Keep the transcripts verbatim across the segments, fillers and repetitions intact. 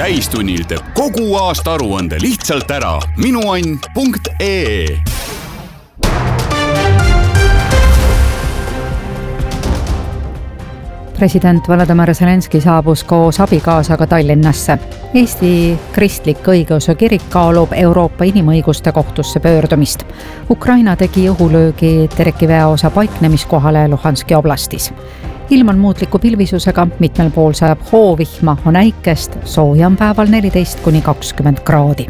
täistunnil teeb kogu aasta aruande lihtsalt ära minuann punkt ee. President Volodõmõr Zelenski saabus koos abikaasaga Tallinnasse. Eesti Kristlik Õigeusu Kirik kaalub Euroopa Inimõiguste Kohtusse pöördumist. Ukraina tegi õhulöögi Tereki väeosa paiknemiskohale Luhanski oblastis. Ilm on muutliku pilvisusega, mitmel pool sajab hoovihma, on äikest, sooja on päeval neliteist kuni kakskümmend kraadi.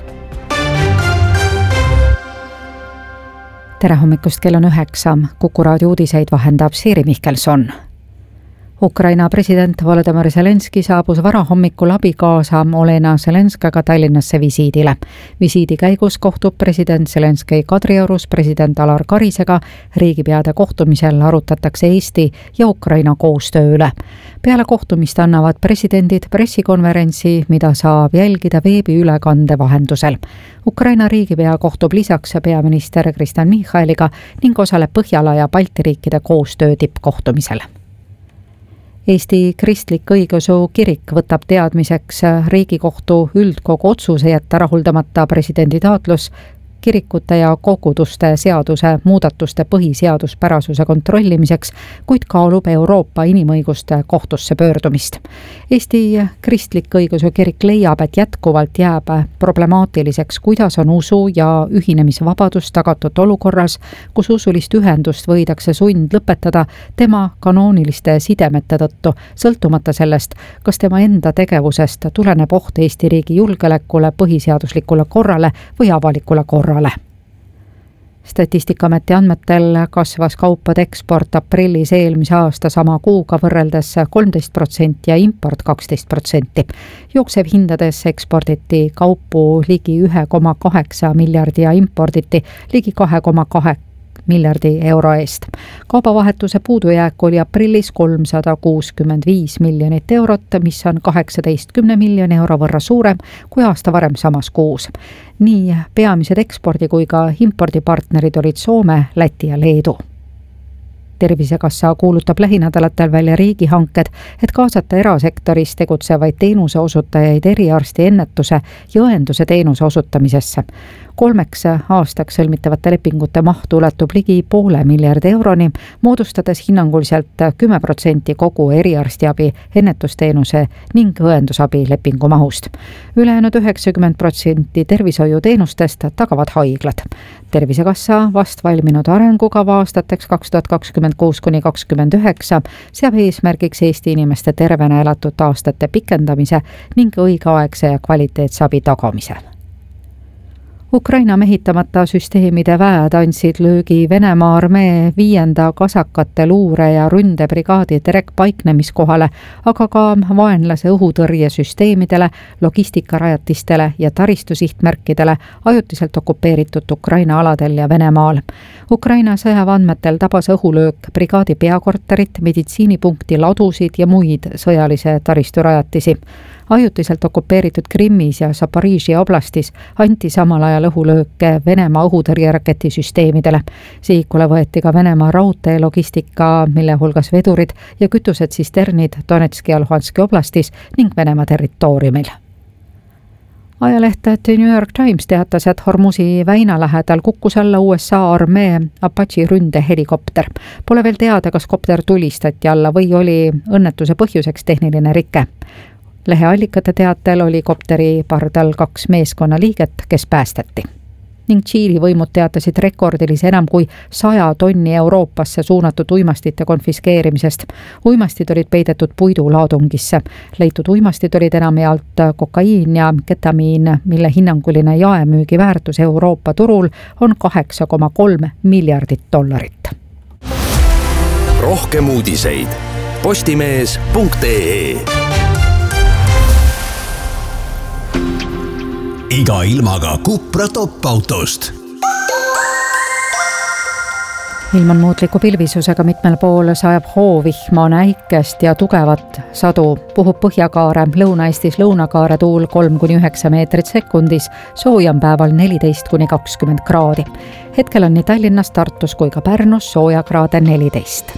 Tere hommikust, kell on üheksa. Kuku raadio uudiseid vahendab Siiri Mihkelson. Ukraina president Volodõmõr Zelenski saabus varahommikul abikaasa Olena Zelenskaga Tallinnasse visiidile. Visiidi käigus kohtub president Zelenski Kadriorus president Alar Karisega. Riigipeade kohtumisel arutatakse Eesti ja Ukraina koostöö üle. Peale kohtumist annavad presidendid pressikonverentsi, mida saab jälgida veebiülekande vahendusel. Ukraina riigipea kohtub lisaks peaminister Kristen Michaliga ning osaleb Põhjala ja Balti riikide koostöö tippkohtumisel. Eesti Kristlik Õigeusu Kirik võtab teadmiseks Riigikohtu üldkogu otsuse jätta rahuldamata presidendi taotlus kirikute ja koguduste seaduse muudatuste põhiseaduspärasuse kontrollimiseks, kuid kaalub Euroopa Inimõiguste Kohtusse pöördumist. Eesti Kristlik Õigeusu Kirik leiab, et jätkuvalt jääb problemaatiliseks, kuidas on usu ja ühinemisvabadus tagatud olukorras, kus usulist ühendust võidakse sund lõpetada tema kanooniliste sidemete tõttu, sõltumata sellest, kas tema enda tegevusest tuleneb oht Eesti riigi julgeolekule, põhiseaduslikule korrale või avalikule korrale. Statistikaameti andmetel kasvas kaupade eksport aprillis eelmise aasta sama kuuga võrreldes kolmteist protsenti ja import kaksteist protsenti. Jooksev hindades eksporditi kaupu ligi üks koma kaheksa miljardi ja imporditi ligi kaks koma kaks miljardi euro eest. Kaubavahetuse puudujääk oli aprillis kolmsada kuuskümmend viis miljonit eurot, mis on kaheksateistkümne miljoni euro võrra suurem kui aasta varem samas kuus. Nii peamised ekspordi kui ka impordipartnerid olid Soome, Läti ja Leedu. Tervisekassa kuulutab lähinädalatel välja riigihanked, et kaasata erasektoris tegutsevaid teenuse osutajaid eriarsti ennetuse ja õenduse teenuse osutamisesse. Kolmeks aastaks sõlmitavate lepingute maht ulatub ligi poole miljardi euroni, moodustades hinnanguliselt kümme protsenti kogu eriarstiabi, ennetusteenuse ning õendusabi lepingu mahust. Ülejäänud üheksakümmend protsenti tervishoiuteenustest tagavad haiglad. Tervisekassa vast valminud arengukava aastateks kaks tuhat kakskümmend kuus kuni kakskümmend üheksa seab eesmärgiks Eesti inimeste tervena elatud aastate pikendamise ning õigeaegse ja kvaliteetse abi tagamise. Ukraina mehitamata süsteemide väed andsid löögi Venemaa armee viienda kasakate luure- ja ründebrigaadi Terek paiknemiskohale, aga ka vaenlase õhutõrjesüsteemidele, logistikarajatistele ja taristusihtmärkidele ajutiselt okupeeritud Ukraina aladel ja Venemaal. Ukraina sõjaväeandmetel tabas õhulöök brigaadi peakorterit, meditsiinipunkti, ladusid ja muid sõjalise taristurajatisi. Ajutiselt okupeeritud Krimmis ja Zaporižžja oblastis anti samal ajal õhulööke Venemaa õhutõrjeraketisüsteemidele. Sihikule võeti ka Venemaa raudtee logistika, mille hulgas vedurid ja kütused tsisternid Donetski ja Luhanski oblastis ning Venemaa territooriumil. Ajaleht The New York Times teatas, et Hormuzi väina lähedal kukkus alla U S A armee Apache ründehelikopter. Pole veel teada, kas kopter tulistati alla või oli õnnetuse põhjuseks tehniline rike. Leheallikate teatel oli kopteri pardal kaks meeskonna liiget, kes päästeti. Ning Tšiili võimud teatasid rekordilise enam kui saja tonni Euroopasse suunatud uimastite konfiskeerimisest. Uimastid olid peidetud puidulaadungisse. Leitud uimastid olid enamjaolt kokaiin ja ketamiin, mille hinnanguline jaemüügi väärtus Euroopa turul on kaheksa koma kolm miljardit dollarit. Rohkem uudiseid postimees punkt ee. Iga ilmaga Cupra top-autost. Ilm on muutliku pilvisusega, mitmel pool sajab hoovihma, on äikest ja tugevat sadu. Puhub Põhjakaare, Lõuna-Eestis lõunakaare tuul kolm kuni üheksa meetrit sekundis, sooja on päeval neliteist kuni kakskümmend kraadi. Hetkel on nii Tallinnas, Tartus kui ka Pärnus soojakraade neliteist.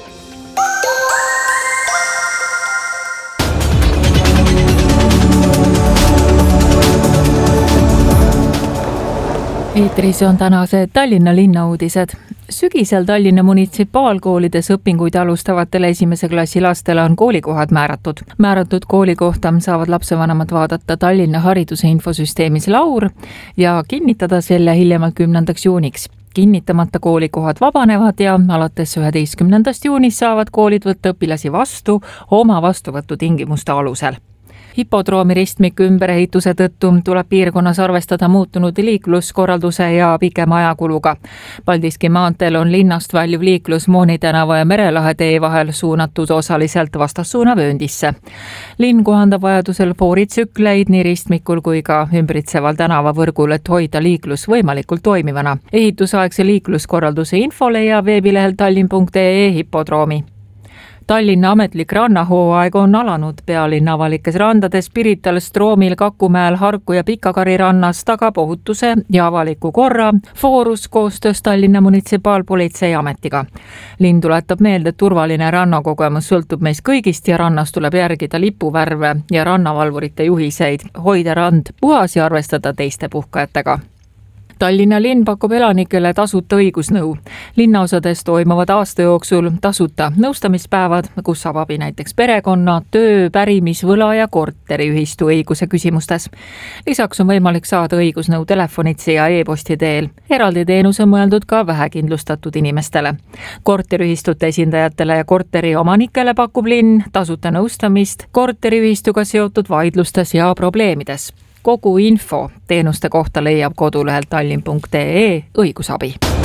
Eetris on tänased Tallinna linna uudised. Sügisel Tallinna munitsipaalkoolides õpinguid alustavatele esimese klassi lastele on koolikohad määratud. Määratud koolikohta saavad lapsevanemad vaadata Tallinna hariduse infosüsteemis Laur ja kinnitada selle hiljemalt kümnendaks juuniks. Kinnitamata koolikohad vabanevad ja alates üheteistkümnendast juunist saavad koolid võtta õpilasi vastu oma vastuvõtu tingimuste alusel. Hipodroomi ristmiku ümberehituse tõttu tuleb piirkonnas arvestada muutunud liikluskorralduse ja pikema ajakuluga. Paldiski maanteel on linnast väljuv liiklus Mooni tänava ja Merelahe tee vahel suunatud osaliselt vastassuunavööndisse. Linn kohandab vajadusel fooritsükleid nii ristmikul kui ka ümbritseval tänavavõrgul, et hoida liiklus võimalikult toimivana. Ehitusaegse liikluskorralduse info leiab veebilehel tallinn punkt ee hipodroomi. Tallinna ametlik rannahooaeg on alanud. Pealinna avalikes randades Pirital, Stroomil, Kakumäel, Harku ja Pikakari rannas tagab ohutuse ja avaliku korra Foorus koostöös Tallinna munitsipaalpolitsei ametiga. Linn tuletab meelde, et turvaline rannakogemus sõltub meist kõigist ja rannas tuleb järgida lipuvärve ja rannavalvurite juhiseid, hoida rand puhas ja arvestada teiste puhkajatega. Tallinna linn pakub elanikele tasuta õigusnõu. Linnaosades toimuvad aasta jooksul tasuta nõustamispäevad, kus saab abi näiteks perekonna, töö, pärimis, võla ja korteriühistu õiguse küsimustes. Lisaks on võimalik saada õigusnõu telefonitsi ja e-posti teel. Eraldi teenus on mõeldud ka vähekindlustatud inimestele. Korteriühistute esindajatele ja korteri omanikele pakub linn tasuta nõustamist korteriühistuga seotud vaidlustes ja probleemides. Kogu info teenuste kohta leiab kodulehelt tallinn punkt ee õigusabi.